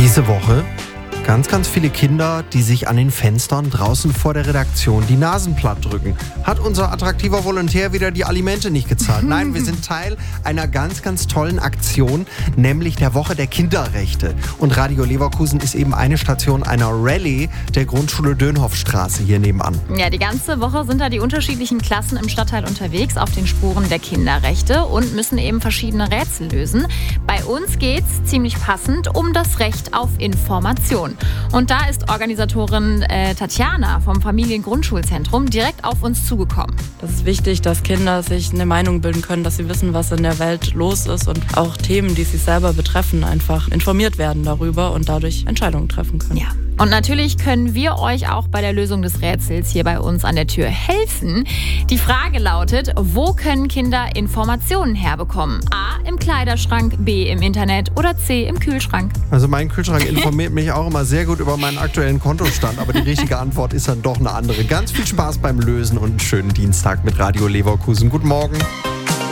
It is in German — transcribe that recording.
Diese Woche ganz viele Kinder, die sich an den Fenstern draußen vor der Redaktion die Nasen platt drücken. Hat unser attraktiver Volontär wieder die Alimente nicht gezahlt? Nein, wir sind Teil einer ganz tollen Aktion, nämlich der Woche der Kinderrechte. Und Radio Leverkusen ist eben eine Station einer Rallye der Grundschule Dönhoffstraße hier nebenan. Ja, die ganze Woche sind da die unterschiedlichen Klassen im Stadtteil unterwegs auf den Spuren der Kinderrechte und müssen eben verschiedene Rätsel lösen. Bei uns geht's ziemlich passend um das Recht auf Information. Und da ist Organisatorin Tatjana vom Familiengrundschulzentrum direkt auf uns zugekommen. Das ist wichtig, dass Kinder sich eine Meinung bilden können, dass sie wissen, was in der Welt los ist und auch Themen, die sie selber betreffen, einfach informiert werden darüber und dadurch Entscheidungen treffen können. Ja. Und natürlich können wir euch auch bei der Lösung des Rätsels hier bei uns an der Tür helfen. Die Frage lautet, wo können Kinder Informationen herbekommen? A, im Kleiderschrank, B, im Internet oder C, im Kühlschrank? Also mein Kühlschrank informiert mich auch immer sehr gut über meinen aktuellen Kontostand, aber die richtige Antwort ist dann doch eine andere. Ganz viel Spaß beim Lösen und einen schönen Dienstag mit Radio Leverkusen. Guten Morgen.